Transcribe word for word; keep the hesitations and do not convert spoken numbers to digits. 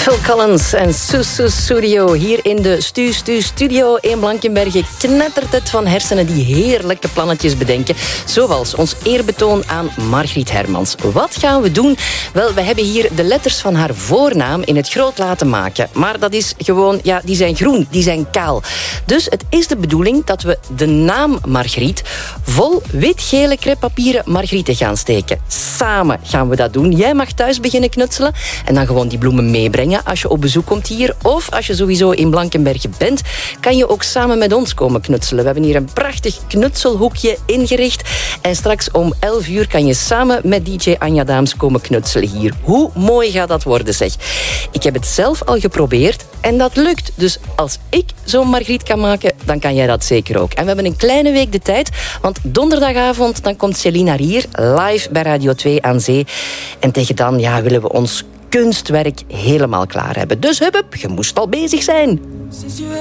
Phil Collins en Susu Studio hier in de Stu Stu Studio in Blankenberge. Knettert het van hersenen die heerlijke plannetjes bedenken. Zoals ons eerbetoon aan Margriet Hermans. Wat gaan we doen? Wel, we hebben hier de letters van haar voornaam in het groot laten maken. Maar dat is gewoon, ja, die zijn groen, die zijn kaal. Dus het is de bedoeling dat we de naam Margriet vol wit-gele crêpepapieren Margrieten gaan steken. Samen gaan we dat doen. Jij mag thuis beginnen knutselen en dan gewoon die bloemen meebrengen als je op bezoek komt hier. Of als je sowieso in Blankenberge bent, kan je ook samen met ons komen knutselen. We hebben hier een prachtig knutselhoekje ingericht. En straks om elf uur kan je samen met D J Anja Daams komen knutselen hier. Hoe mooi gaat dat worden, zeg. Ik heb het zelf al geprobeerd en dat lukt. Dus als ik zo'n Margriet kan maken, dan kan jij dat zeker ook. En we hebben een kleine week de tijd, want donderdagavond dan komt Céline hier live bij Radio twee aan Zee. En tegen dan ja, willen we ons kunstwerk helemaal klaar hebben. Dus hup, hup, je moest al bezig zijn.